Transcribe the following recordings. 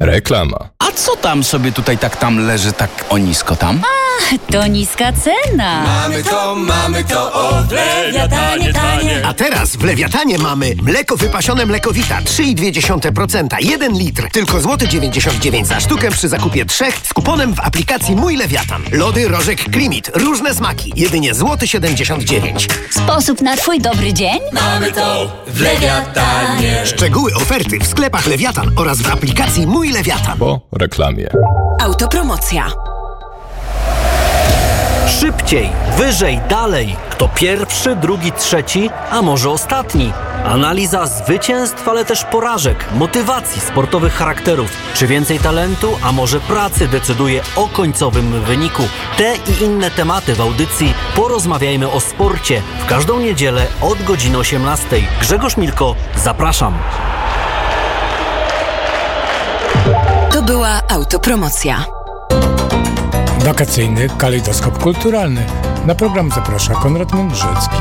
Reklama. A co tam sobie tutaj tam leży tak o nisko tam? To niska cena. Mamy to, o w Lewiatanie tanie. A teraz w Lewiatanie mamy mleko wypasione Mlekowita 3,2%, 1 litr, tylko złoty 99 za sztukę przy zakupie 3 z kuponem w aplikacji Mój Lewiatan. Lody Rożek Klimit, różne smaki, jedynie złoty 79. Sposób na twój dobry dzień? Mamy to w Lewiatanie. Szczegóły oferty w sklepach Lewiatan oraz w aplikacji Mój Lewiatan. Po reklamie. Autopromocja. Szybciej, wyżej, dalej. Kto pierwszy, drugi, trzeci, a może ostatni? Analiza zwycięstw, ale też porażek, motywacji, sportowych charakterów. Czy więcej talentu, a może pracy decyduje o końcowym wyniku? Te i inne tematy w audycji Porozmawiajmy o sporcie. W każdą niedzielę od godziny 18. Grzegorz Milko, zapraszam. To była autopromocja. Wakacyjny kalejdoskop kulturalny. Na program zaprasza Konrad Mędrzecki.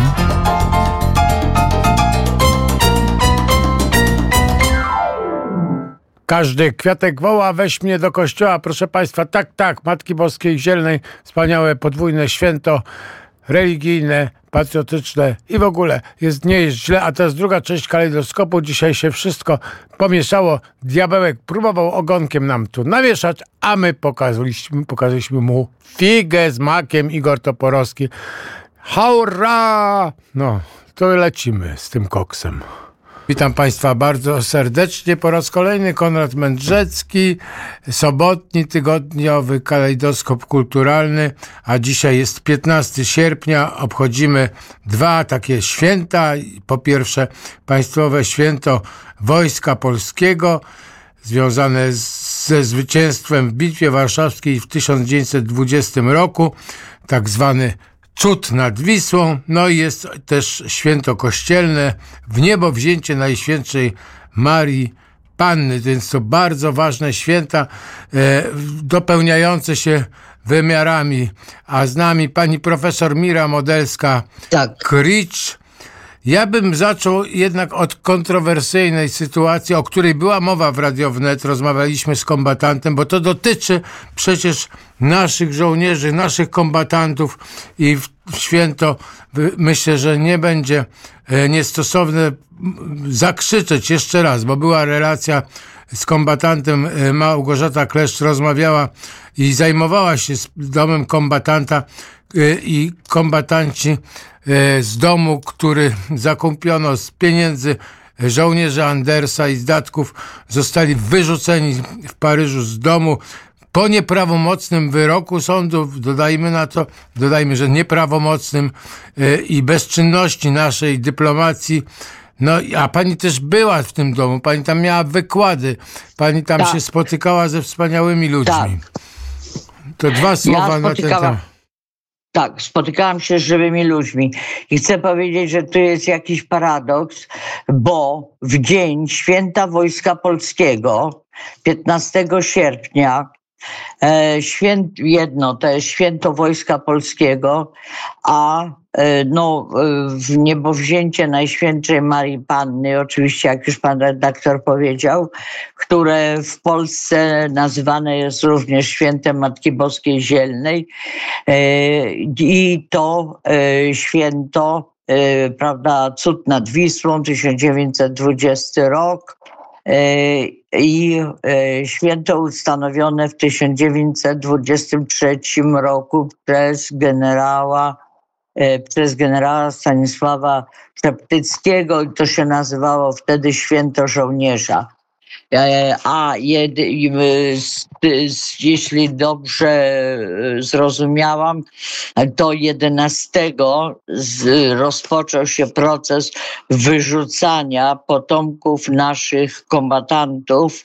Każdy kwiatek woła, weź mnie do kościoła, proszę Państwa. Tak, Matki Boskiej Zielnej, wspaniałe podwójne święto religijne, patriotyczne i w ogóle nie jest źle. A teraz druga część kalejdoskopu. Dzisiaj się wszystko pomieszało. Diabełek próbował ogonkiem nam tu nawieszać, a my pokazaliśmy mu figę z makiem. Igor Toporowski. Hurra! No, to lecimy z tym koksem. Witam Państwa bardzo serdecznie. Po raz kolejny Konrad Mędrzecki, sobotni, tygodniowy kalejdoskop kulturalny, a dzisiaj jest 15 sierpnia. Obchodzimy dwa takie święta. Po pierwsze państwowe święto Wojska Polskiego, związane ze zwycięstwem w Bitwie Warszawskiej w 1920 roku, tak zwany Cud nad Wisłą. No i jest też święto kościelne, wniebowzięcie Najświętszej Marii Panny, więc to bardzo ważne święta, dopełniające się wymiarami. A z nami pani profesor Mira Modelska-Kricz. Ja bym zaczął jednak od kontrowersyjnej sytuacji, o której była mowa w Radiu Wnet. Rozmawialiśmy z kombatantem, bo to dotyczy przecież naszych żołnierzy, naszych kombatantów i w święto myślę, że nie będzie niestosowne zakrzyczeć jeszcze raz, bo była relacja z kombatantem. Małgorzata Kleszcz rozmawiała i zajmowała się domem kombatanta i kombatanci z domu, który zakupiono z pieniędzy żołnierzy Andersa i z datków, zostali wyrzuceni w Paryżu z domu po nieprawomocnym wyroku sądu. Dodajmy, że nieprawomocnym i bezczynności naszej dyplomacji. No, a pani też była w tym domu, pani tam miała wykłady, pani tam się spotykała ze wspaniałymi ludźmi. To dwa słowa na ten temat. Tak, spotykałam się z żywymi ludźmi i chcę powiedzieć, że tu jest jakiś paradoks, bo w dzień Święta Wojska Polskiego, 15 sierpnia, to jest święto Wojska Polskiego, a w niebowzięcie Najświętszej Marii Panny, oczywiście jak już pan redaktor powiedział, które w Polsce nazywane jest również świętem Matki Boskiej Zielnej, i to święto, prawda, Cud nad Wisłą, 1920 rok, i święto ustanowione w 1923 roku przez generała Stanisława Szeptyckiego i to się nazywało wtedy Święto Żołnierza. A jeśli dobrze zrozumiałam, to 11 rozpoczął się proces wyrzucania potomków naszych kombatantów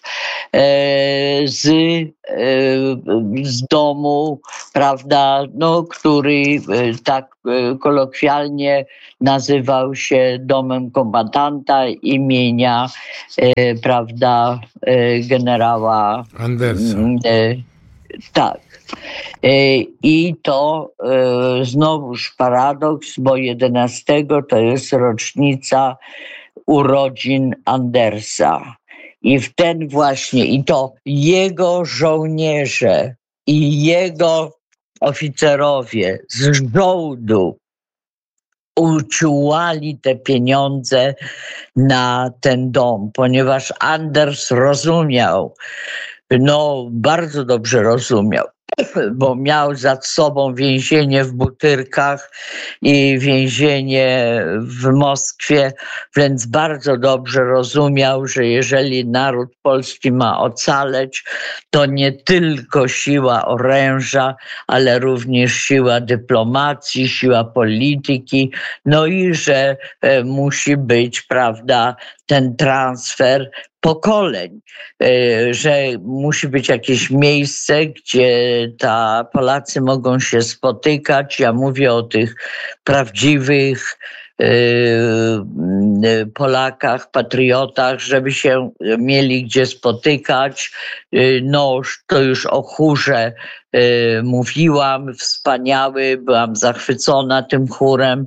z domu, prawda, który tak kolokwialnie nazywał się domem kombatanta imienia, prawda, generała Andersa. Tak. I to znowuż paradoks, bo 11 to jest rocznica urodzin Andersa. I w ten właśnie, i to jego żołnierze i jego oficerowie z żołdu uciułali te pieniądze na ten dom, ponieważ Anders rozumiał, bardzo dobrze rozumiał, bo miał za sobą więzienie w Butyrkach i więzienie w Moskwie, więc bardzo dobrze rozumiał, że jeżeli naród polski ma ocaleć, to nie tylko siła oręża, ale również siła dyplomacji, siła polityki, i że musi być, prawda, ten transfer pokoleń, że musi być jakieś miejsce, gdzie Polacy mogą się spotykać. Ja mówię o tych prawdziwych Polakach, patriotach, żeby się mieli gdzie spotykać. To już o chórze mówiłam, wspaniały, byłam zachwycona tym chórem.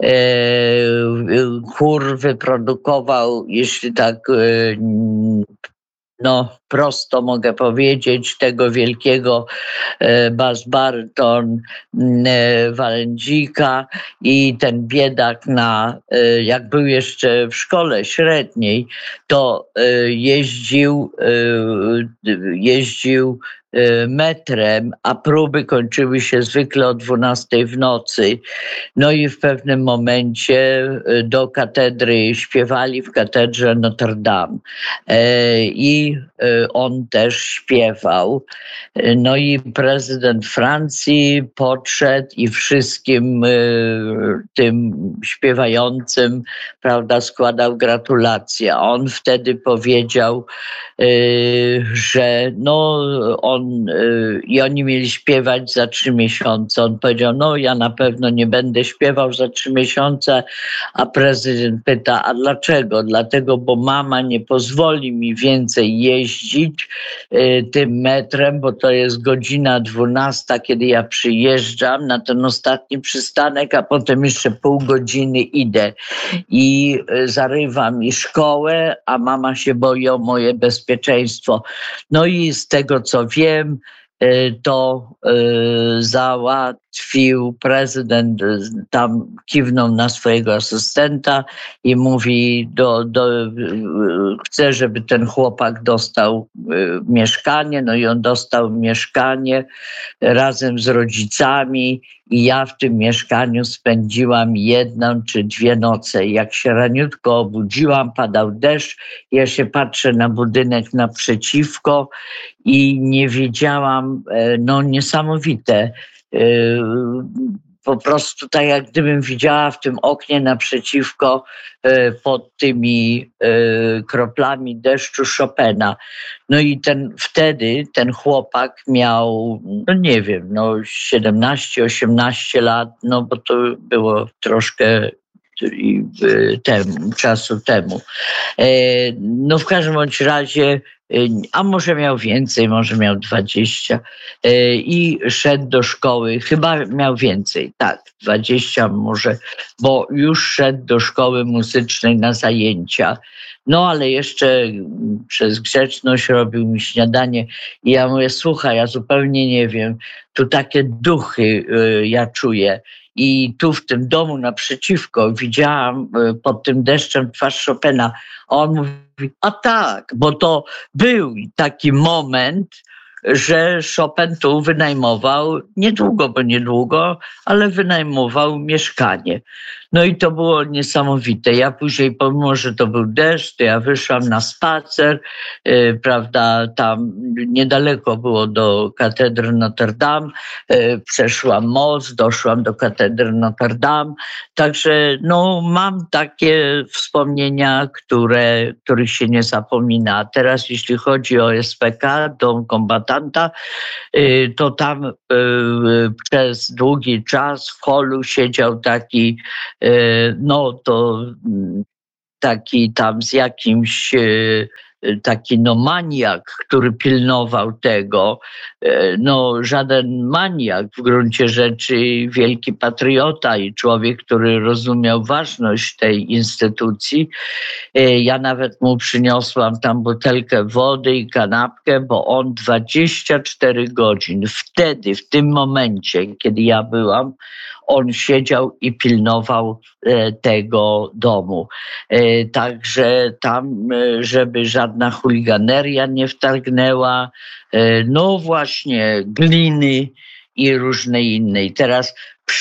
Chór wyprodukował, jeśli tak prosto mogę powiedzieć, tego wielkiego bas-baryton Walędzika i ten biedak jak był jeszcze w szkole średniej, to jeździł metrem, a próby kończyły się zwykle o 12 w nocy. I w pewnym momencie do katedry śpiewali w katedrze Notre Dame. I on też śpiewał. I prezydent Francji podszedł i wszystkim tym śpiewającym, prawda, składał gratulacje. A on wtedy powiedział, że oni mieli śpiewać za 3 miesiące. On powiedział, ja na pewno nie będę śpiewał za 3 miesiące, a prezydent pyta, a dlaczego? Dlatego, bo mama nie pozwoli mi więcej jeździć tym metrem, bo to jest godzina 12, kiedy ja przyjeżdżam na ten ostatni przystanek, a potem jeszcze pół godziny idę i zarywam i szkołę, a mama się boi o moje bezpieczeństwo. I z tego, co wiem, to załatwił prezydent, tam kiwnął na swojego asystenta i mówi, chce, żeby ten chłopak dostał mieszkanie. I on dostał mieszkanie razem z rodzicami i ja w tym mieszkaniu spędziłam 1 czy 2 noce. Jak się raniutko obudziłam, padał deszcz, ja się patrzę na budynek naprzeciwko i nie wiedziałam, niesamowite, po prostu tak jak gdybym widziała w tym oknie naprzeciwko pod tymi kroplami deszczu Chopina. I wtedy ten chłopak miał, 17-18 lat, bo to było troszkę czasu temu. W każdym bądź razie, a może miał więcej, może miał 20 i szedł do szkoły, chyba miał więcej, tak, 20 może, bo już szedł do szkoły muzycznej na zajęcia. Ale jeszcze przez grzeczność robił mi śniadanie i ja mówię, słuchaj, ja zupełnie nie wiem, tu takie duchy ja czuję. I tu w tym domu naprzeciwko widziałam pod tym deszczem twarz Chopina. A on mówi, a tak, bo to był taki moment, że Chopin tu wynajmował niedługo, ale wynajmował mieszkanie. I to było niesamowite. Ja później, pomimo że to był deszcz, to ja wyszłam na spacer, prawda, tam niedaleko było do katedry Notre Dame, przeszłam most, doszłam do katedry Notre Dame, także mam takie wspomnienia, których się nie zapomina. Teraz jeśli chodzi o SPK, Dom Kombatanta, to tam przez długi czas w holu siedział taki tam z jakimś taki maniak, który pilnował tego, żaden maniak, w gruncie rzeczy wielki patriota i człowiek, który rozumiał ważność tej instytucji. Ja nawet mu przyniosłam tam butelkę wody i kanapkę, bo on 24 godzin wtedy, w tym momencie, kiedy ja byłam, on siedział i pilnował tego domu. Także tam, żeby żadna chuliganeria nie wtargnęła, właśnie gliny i różnej innej. Teraz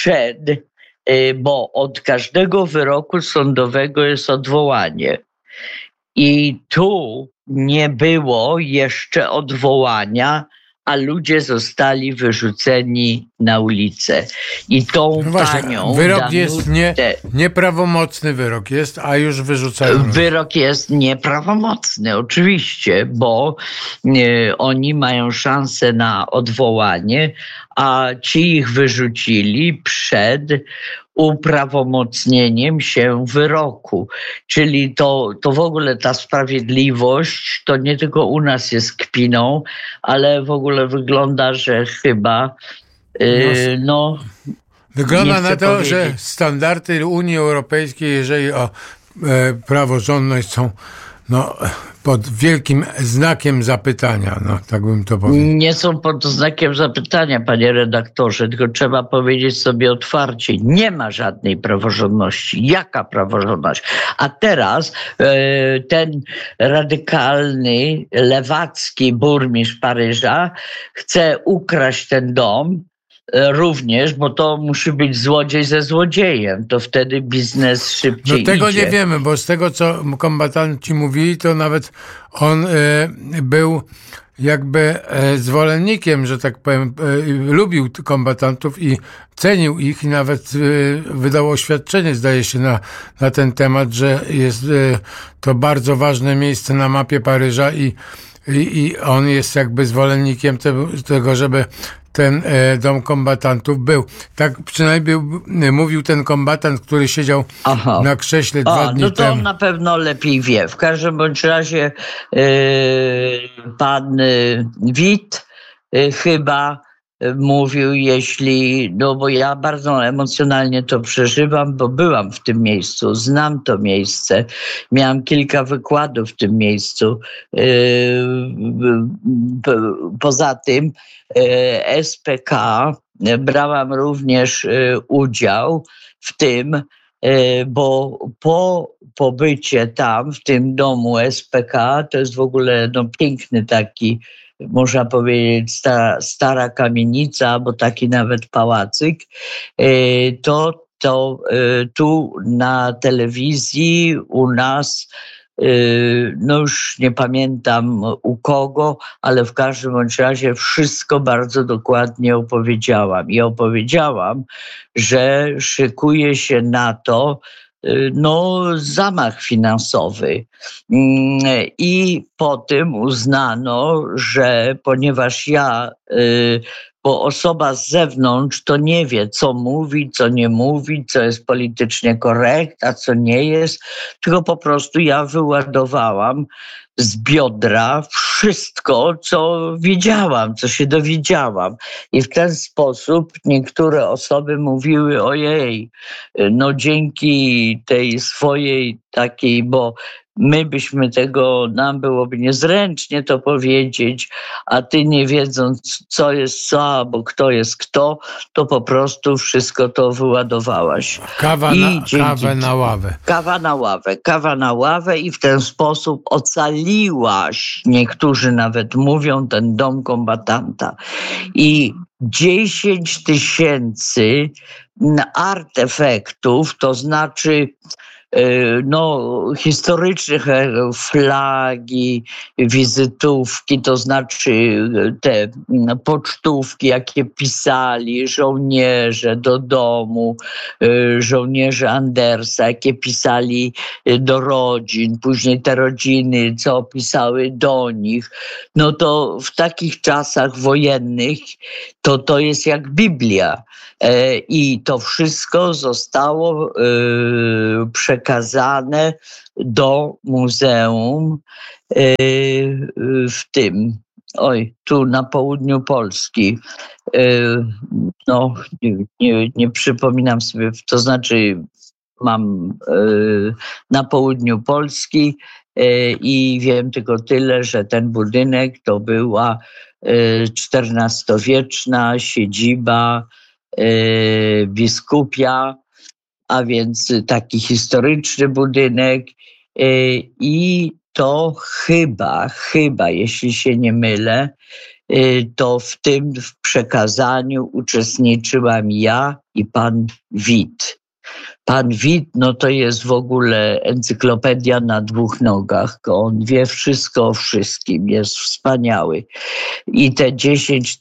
bo od każdego wyroku sądowego jest odwołanie. I tu nie było jeszcze odwołania, a ludzie zostali wyrzuceni na ulicę. I tą panią... Wyrok jest nieprawomocny wyrok jest, a już wyrzucają. Wyrok jest nieprawomocny, oczywiście, bo oni mają szansę na odwołanie, a ci ich wyrzucili przed uprawomocnieniem się wyroku. Czyli to w ogóle ta sprawiedliwość to nie tylko u nas jest kpiną, ale w ogóle wygląda, że chyba wygląda na to, że standardy Unii Europejskiej, jeżeli o praworządność są pod wielkim znakiem zapytania, tak bym to powiedział. Nie są pod znakiem zapytania, panie redaktorze, tylko trzeba powiedzieć sobie otwarcie, nie ma żadnej praworządności. Jaka praworządność? A teraz ten radykalny, lewacki burmistrz Paryża chce ukraść ten dom, również, bo to musi być złodziej ze złodziejem. To wtedy biznes szybciej tego idzie. nie wiemy, bo z tego, co kombatanci mówili, to nawet on był jakby zwolennikiem, że tak powiem, lubił kombatantów i cenił ich i nawet wydał oświadczenie, zdaje się, na ten temat, że jest to bardzo ważne miejsce na mapie Paryża i on jest jakby zwolennikiem tego, żeby ten dom kombatantów był. Tak przynajmniej mówił ten kombatant, który siedział na krześle 2 dni temu. On na pewno lepiej wie. W każdym bądź razie pan Witt chyba mówił, bo ja bardzo emocjonalnie to przeżywam, bo byłam w tym miejscu, znam to miejsce, miałam kilka wykładów w tym miejscu. Poza tym SPK brałam również udział w tym, bo po pobycie tam, w tym domu SPK, to jest w ogóle piękny taki, można powiedzieć, stara kamienica, bo taki nawet pałacyk, to tu na telewizji u nas, już nie pamiętam u kogo, ale w każdym bądź razie wszystko bardzo dokładnie opowiedziałam. I opowiedziałam, że szykuje się na to zamach finansowy. I po tym uznano, że ponieważ bo osoba z zewnątrz to nie wie, co mówi, co nie mówi, co jest politycznie korekt, a co nie jest, tylko po prostu ja wyładowałam z biodra wszystko, co wiedziałam, co się dowiedziałam. I w ten sposób niektóre osoby mówiły, ojej, dzięki tej swojej takiej, bo my byśmy nam byłoby niezręcznie to powiedzieć, a ty nie wiedząc, co jest co, albo kto jest kto, to po prostu wszystko to wyładowałaś. Kawę na ławę. Kawa na ławę i w ten sposób ocaliłaś, niektórzy nawet mówią, ten dom kombatanta. I 10 000 artefaktów, to znaczy historycznych, flagi, wizytówki, to znaczy te pocztówki, jakie pisali żołnierze do domu, żołnierze Andersa, jakie pisali do rodzin, później te rodziny, co pisały do nich, to w takich czasach wojennych to jest jak Biblia. I to wszystko zostało przekazane przekazane do muzeum w tym, tu na południu Polski. Nie przypominam sobie, to znaczy mam na południu Polski i wiem tylko tyle, że ten budynek to była XIV-wieczna siedziba biskupia, a więc taki historyczny budynek i to chyba, jeśli się nie mylę, to w tym przekazaniu uczestniczyłam ja i pan Wit. Pan Wit, to jest w ogóle encyklopedia na 2 nogach. On wie wszystko o wszystkim, jest wspaniały. I te 10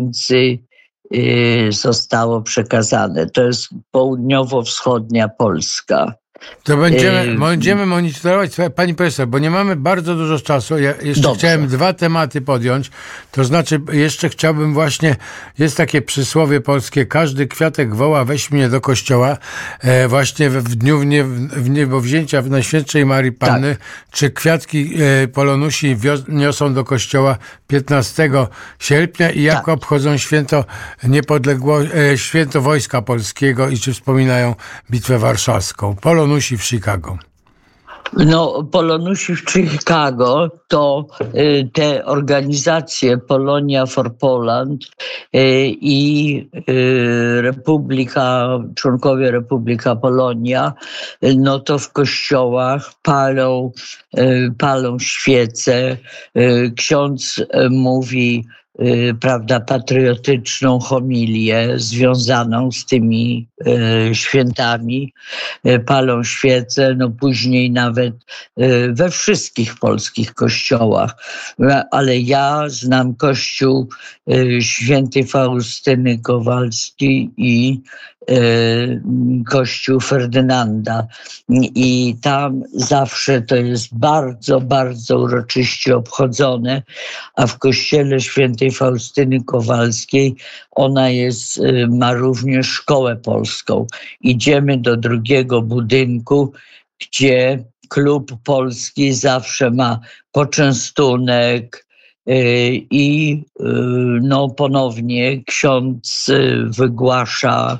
000 zostało przekazane. To jest południowo-wschodnia Polska. To będziemy monitorować, pani profesor, bo nie mamy bardzo dużo czasu. Ja jeszcze chciałem 2 tematy podjąć. To znaczy, jeszcze chciałbym właśnie, jest takie przysłowie polskie, każdy kwiatek woła, weź mnie do kościoła. Właśnie w dniu wniebowzięcia w Najświętszej Marii Panny, czy kwiatki polonusi niosą do kościoła 15 sierpnia i jak obchodzą święto święto Wojska Polskiego i czy wspominają Bitwę Warszawską. Polonusi w Chicago. Polonusi w Chicago to te organizacje Polonia for Poland i członkowie Republika Polonia, to w kościołach palą świece. Ksiądz mówi patriotyczną homilię związaną z tymi świętami, palą świece, później nawet we wszystkich polskich kościołach. Ale ja znam kościół świętej Faustyny Kowalskiej i kościół Ferdynanda. I tam zawsze to jest bardzo, bardzo uroczyście obchodzone, a w kościele świętej Faustyny Kowalskiej ona ma również szkołę polską. Idziemy do drugiego budynku, gdzie klub polski zawsze ma poczęstunek i ponownie ksiądz wygłasza,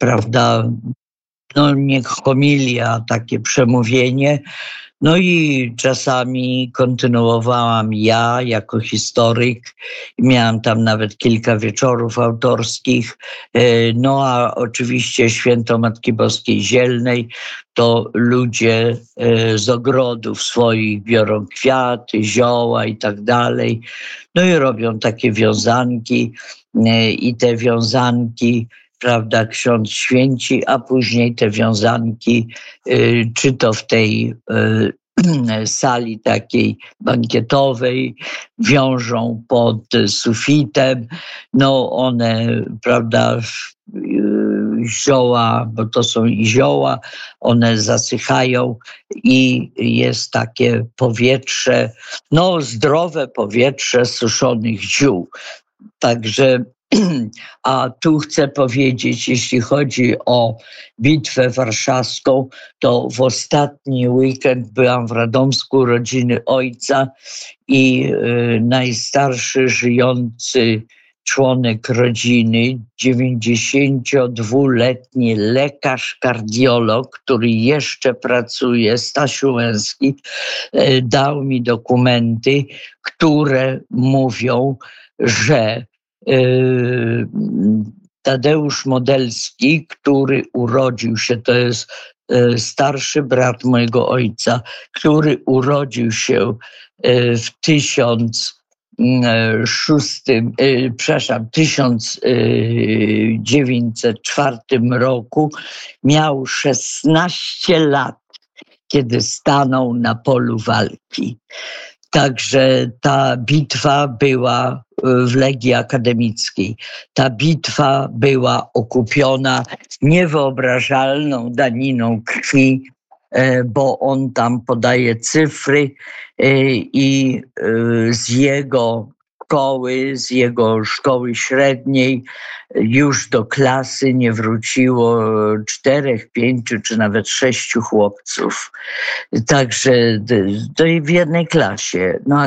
niech homilia, takie przemówienie. I czasami kontynuowałam ja jako historyk. Miałam tam nawet kilka wieczorów autorskich. A oczywiście święto Matki Boskiej Zielnej to ludzie z ogrodów swoich biorą kwiaty, zioła i tak dalej. I robią takie wiązanki i te wiązanki ksiądz święci, a później te wiązanki, czy to w tej sali takiej bankietowej, wiążą pod sufitem. One, zioła, bo to są i zioła, one zasychają i jest takie powietrze, zdrowe powietrze suszonych ziół. Także a tu chcę powiedzieć, jeśli chodzi o Bitwę Warszawską, to w ostatni weekend byłam w Radomsku rodziny ojca i najstarszy żyjący członek rodziny, 92-letni lekarz kardiolog, który jeszcze pracuje, Stasiu Łęski, dał mi dokumenty, które mówią, że Tadeusz Modelski, który urodził się, to jest starszy brat mojego ojca, który urodził się w 1904 roku, miał 16 lat, kiedy stanął na polu walki. Także ta bitwa była w Legii Akademickiej. Ta bitwa była okupiona niewyobrażalną daniną krwi, bo on tam podaje cyfry i z jego szkoły, z jego szkoły średniej już do klasy nie wróciło 4, 5 czy nawet 6 chłopców. Także w jednej klasie. No